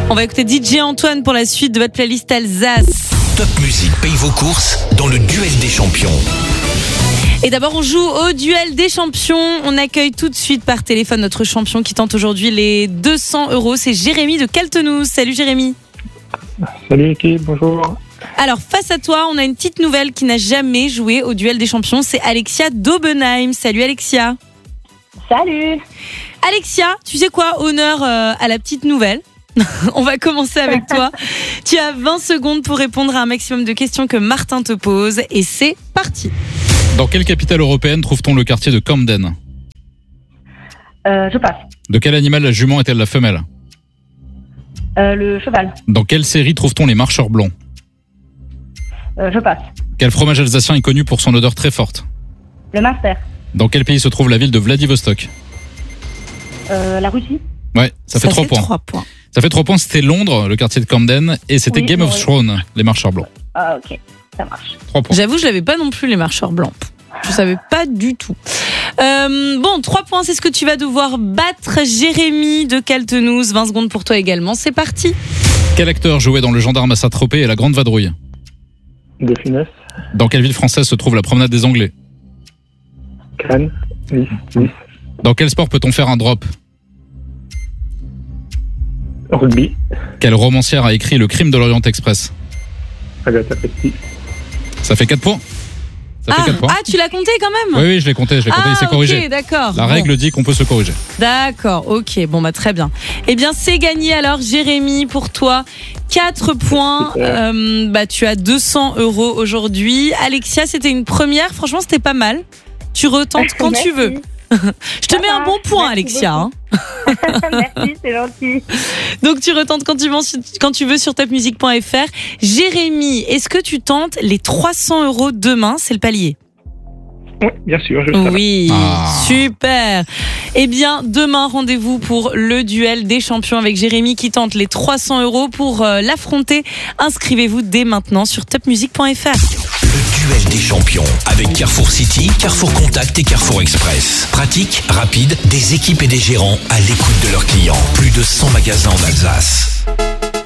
On va écouter DJ Antoine pour la suite de votre playlist Alsace. Top Music paye vos courses dans le duel des champions. Et d'abord, on joue au duel des champions. On accueille tout de suite par téléphone notre champion qui tente aujourd'hui les 200 €. C'est Jérémy de Kaltenouz. Salut Jérémy. Salut l'équipe, bonjour. Alors, face à toi, on a une petite nouvelle qui n'a jamais joué au duel des champions. C'est Alexia d'Aubenheim. Salut Alexia. Salut. Alexia, tu sais quoi? Honneur à la petite nouvelle. On va commencer avec toi. Tu as 20 secondes pour répondre à un maximum de questions que Martin te pose. Et c'est parti. Dans quelle capitale européenne trouve-t-on le quartier de Camden ? Je passe. De quel animal la jument est-elle la femelle ? Le cheval. Dans quelle série trouve-t-on les marcheurs blancs ? Je passe. Quel fromage alsacien est connu pour son odeur très forte ? Le Munster. Dans quel pays se trouve la ville de Vladivostok ? La Russie. Ouais, ça fait 3 points. 3 points. Ça fait 3 points, c'était Londres, le quartier de Camden, et c'était Oui, Game of oui. Thrones, les marcheurs blancs. Ah ok, ça marche. 3 points. J'avoue, je l'avais pas non plus les marcheurs blancs. Je savais pas du tout. Bon, 3 points, c'est ce que tu vas devoir battre Jérémy de Kaltenouz. 20 secondes pour toi également. C'est parti. Quel acteur jouait dans Le Gendarme à Saint-Tropez et La Grande Vadrouille ? De Funès, Dans quelle ville française se trouve la promenade des Anglais ? Cannes, Nice. Dans quel sport peut-on faire un drop ? Rugby, Quelle romancière a écrit Le Crime de l'Orient Express ? Agatha Christie. Ça fait 4 points. Ça fait 4 points. Tu l'as compté quand même? Oui, je l'ai compté, il s'est corrigé. Ok, d'accord. La règle dit qu'on peut se corriger. D'accord, ok, bon bah très bien. Eh bien c'est gagné alors Jérémy pour toi. 4 points, tu as 200 € aujourd'hui. Alexia, c'était une première, franchement c'était pas mal. Tu retentes quand tu veux. Je te mets un bon point Alexia. Hein. Merci, c'est gentil. Donc tu retentes quand tu veux sur topmusic.fr. Jérémy, est-ce que tu tentes les 300 € demain? C'est le palier. Oui, bien sûr, je le savais. Oui, Ah. super. Eh bien, demain, rendez-vous pour le duel des champions avec Jérémy qui tente les 300 € pour l'affronter. Inscrivez-vous dès maintenant sur topmusic.fr. Le duel des champions avec Carrefour City, Carrefour Contact et Carrefour Express. Pratique, rapide, des équipes et des gérants à l'écoute de leurs clients. Plus de 100 magasins en Alsace.